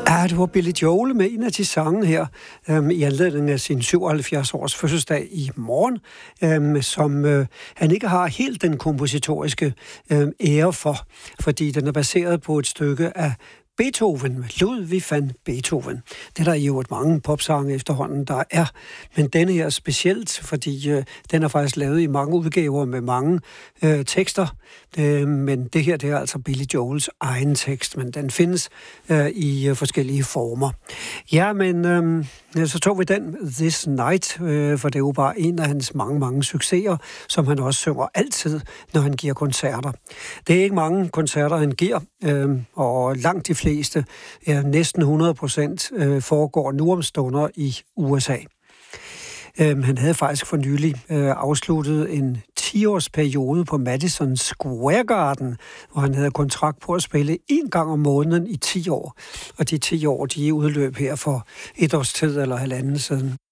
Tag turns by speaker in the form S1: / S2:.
S1: Ja, det var Billy Joel med en af de sange her, i anledning af sin 77-års fødselsdag i morgen, som han ikke har helt den kompositoriske ære for, fordi den er baseret på et stykke af Beethoven, Ludwig van Beethoven. Det er der jo mange popsange efterhånden, der er. Men denne her specielt, fordi den er faktisk lavet i mange udgaver med mange tekster. Men det her, det er altså Billy Joels egen tekst, men den findes i forskellige former. Ja, men så tog vi den This Night, for det er jo bare en af hans mange succeser, som han også synger altid, når han giver koncerter. Det er ikke mange koncerter, han giver, og langt de fleste, næsten 100%, foregår nu om stunder i USA. Han havde faktisk for nylig afsluttet en 10-års periode på Madison Square Garden, hvor han havde kontrakt på at spille 1 gang om måneden i 10 år. Og de 10 år, de er udløb her for 1 års tid eller halvanden siden.